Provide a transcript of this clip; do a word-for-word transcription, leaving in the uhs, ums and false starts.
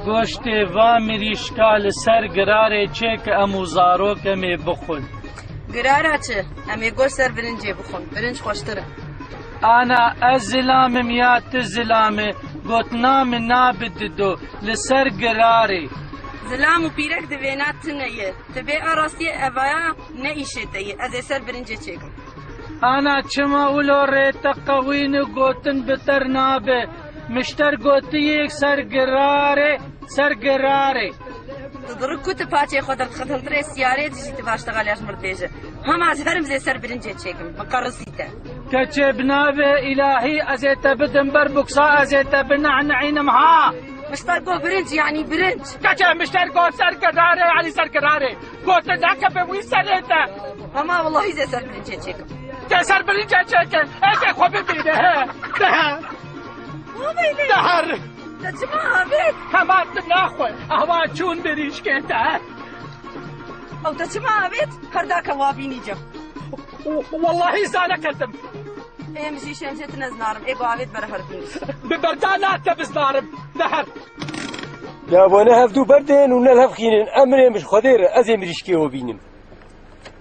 گۆشتێ وا مریشکا لەسەر گرارێ چێ کە ئەموو زارۆکەمێ بخۆن. گرارە چ؟ ئەمێ گۆشت سەر برنجێ بخۆن، برنج خۆشترە. ئانا ئەس زلامم یا ت زلامێ گۆتنامە نابددۆ لەسەر گرارێ. زلام و پیرەک دەوێنات تنەیە، دەبێ ئاڕاستیە ئەڤایە نەئیشێتەیە، ئەزێ سەر برنجێ چێکم. ئانا چما ئولۆ ڕێتە قەوین و گۆتن بتەر نابێ، مشتەر گۆتیەک سەر گرارێ سەر گرارێ. دڕک کوتە پاچێ خۆ دەرخەتەنترێ سیارێ دژیتە باشتەغالیاش مردێژە. هەماز هەرم زێ سەر برنجێ چێکم، بەقەڕسیتە. کەچێ بنابێ ئیلاهی ئەزێتە بدم بەر بوکسا ئەزێتە بنەعنەعینم ها. مشتەر گۆ برنج یعنی برنج. کەچێ مشتەر گۆ سەر گرارێ یعنی سەر گرارێ. گۆتە داکە بە وی سەرێتە. هەما وەڵاهی زێ سەر برنجێ چێکم. کە سەر برنجێ چێکن، ئەگە خۆ ببینە هە. دەهە. وابینێ. دەهەر. دەچما ئابێت. هەمان ناخۆی ئەوا چوون بریشکێتە. ئەو دەچما ئابێت هەرداکە وابینی جەم. واللهی زانە کردم. ئێمژی شێنجێت نەزنارم، ئێ بۆ ئاوێت بەرە هەربینی. ببەردا ناتە بزنارم. دەهەر. جابوانە هەفتوو بەردێن و نەل هەفخینن ئەمرێ مش خۆدێرە ئەزێ مریشکێوە بینم.